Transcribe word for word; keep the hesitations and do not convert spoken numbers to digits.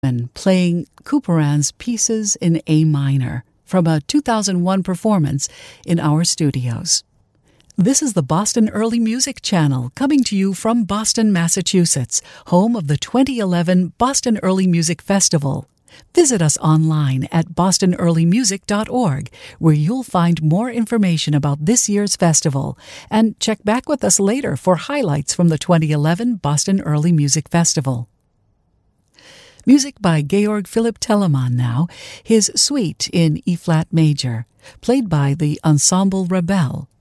and playing Couperin's Pieces in A minor from a two thousand one performance in our studios. This is the Boston Early Music Channel, coming to you from Boston, Massachusetts, home of the twenty eleven Boston Early Music Festival. Visit us online at boston early music dot org, where you'll find more information about this year's festival, and check back with us later for highlights from the twenty eleven Boston Early Music Festival. Music by Georg Philipp Telemann now, his Suite in E-flat major, played by the Ensemble Rebelle,